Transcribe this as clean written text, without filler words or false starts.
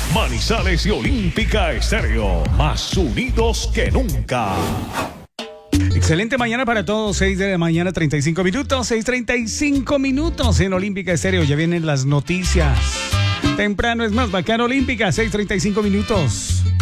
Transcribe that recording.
Manizales y Olímpica Estéreo, más unidos que nunca. Excelente mañana para todos, 6 de la mañana, 35 minutos, 6:35 minutos en Olímpica Estéreo. Ya vienen las noticias. Temprano es más bacano, Olímpica, 6:35 minutos.